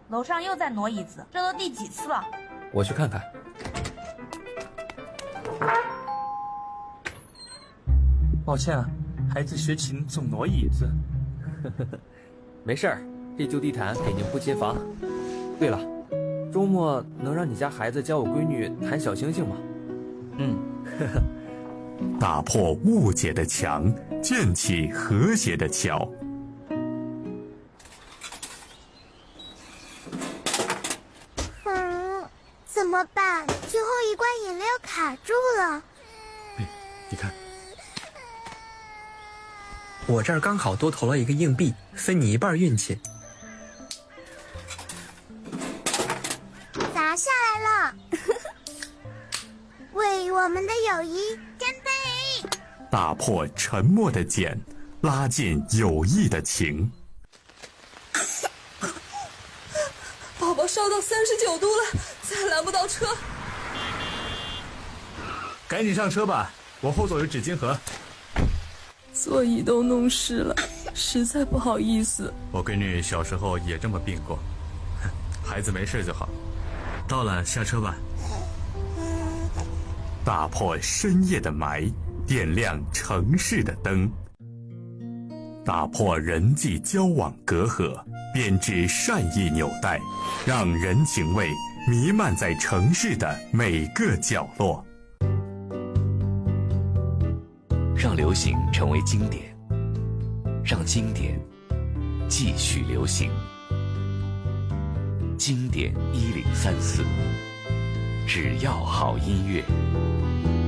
楼上又在挪椅子，这都第几次了？ 我去看看。 抱歉啊，孩子学琴总挪椅子。 没事儿，这旧地毯给您不揭房。对了，周末能让你家孩子教我闺女弹小星星吗？ 打破误解的墙，建起和谐的桥。 怎么办？最后一罐饮料卡住了。 你看， 我这儿刚好多投了一个硬币，分你一半运气。 砸下来了，为我们的友谊干杯！ 打破沉默的茧，拉近友谊的情。 宝宝烧到39度了，再拦不到车。 赶紧上车吧，我后座有纸巾盒。 座椅都弄湿了，实在不好意思。 我闺女小时候也这么病过，孩子没事就好。到了，下车吧。 打破深夜的霾，点亮城市的灯。打破人际交往隔阂，编织善意纽带，让人情味弥漫在城市的每个角落。 让流行成为经典，让经典继续流行。经典1034，只要好音乐。